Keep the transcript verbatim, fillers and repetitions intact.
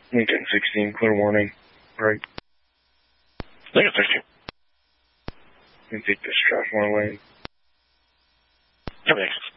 Lincoln sixteen, clear warning. Right. Lincoln sixteen. And take this trash one lane. Copy, thanks.